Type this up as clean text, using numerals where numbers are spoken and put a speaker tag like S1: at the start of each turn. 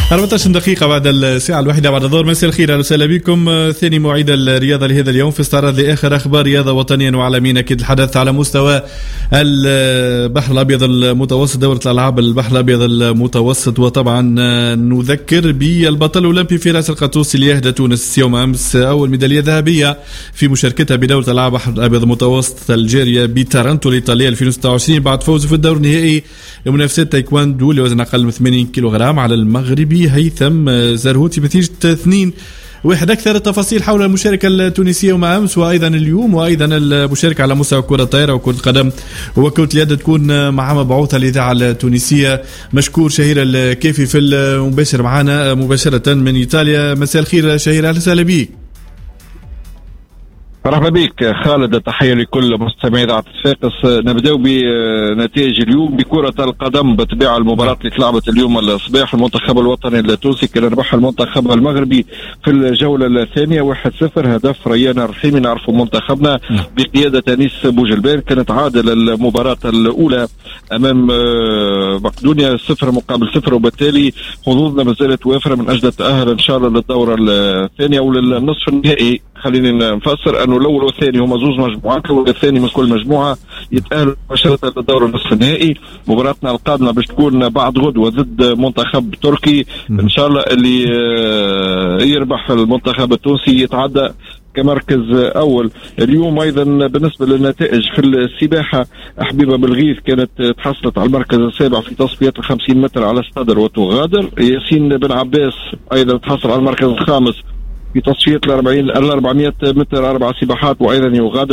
S1: 14 دقيقة بعد الساعة 1 بعد الظهر. مساء الخير، أهلا وسهلا بكم. ثاني مواعيد الرياضة لهذا اليوم في استعراض لآخر أخبار رياضة وطنيا وعالميا. أكيد الحدث على مستوى البحر الأبيض المتوسط، دورة الألعاب البحر الأبيض المتوسط. وطبعا نذكر بالبطل الأولمبي فراس القطوسي اللي أهدى تونس يوم أمس أول ميدالية ذهبية في مشاركتها بدورة الألعاب البحر الأبيض المتوسط الجارية بتارنتو الإيطالية 2026 بعد فوزه في الدور النهائي لمنافسات تايكواندو لوزن أقل من 80 كيلوغرام على المغربي هيثم زرهوتي بنتيجة 2-1. أكثر التفاصيل حول المشاركة التونسية يوم أمس وأيضا اليوم، وأيضا المشاركة على مستوى كرة الطائرة وكرة القدم وكرة اليد تكون مع مبعوثة الإذاعة التونسية مشكور شهير الكيفي في المباشر معنا مباشرة من إيطاليا. مساء الخير شهير، أهلا وسهلا بك.
S2: مرحبا بك خالد، تحية لكل مستمعي إذاعة صفاقس. نبدأ بنتائج اليوم بكرة القدم. بطبيعة المباراة اللي تلعبت اليوم الصباح المنتخب الوطني التونسي كان ربح المنتخب المغربي في الجولة الثانية 1-0 هدف ريان الرحيمي. نعرفوا منتخبنا بقيادة أنيس بوجلبان كانت عادل المباراة الأولى أمام مقدونيا 0-0، وبالتالي حظوظنا ما زالت وافرة من أجل التأهل إن شاء الله للدورة الثانية وللنصف النهائي. خليني نفسر أنه الأول والثاني هما زوج مجموعات، والثاني من كل مجموعة يتأهل مباشرة للدور النصف النهائي. مباراتنا القادمة باش تكون بعد غدوة ضد منتخب تركي إن شاء الله، اللي يربح المنتخب التونسي يتعدى كمركز أول. اليوم أيضا بالنسبة للنتائج في السباحة، حبيبة بالغيث كانت تحصلت على المركز السابع في تصفيات 50 متر على الصدر وتغادر. ياسين بن عباس أيضا تحصل على المركز الخامس في تصفية 400 متر 4 سباحات وأيضا يغادر.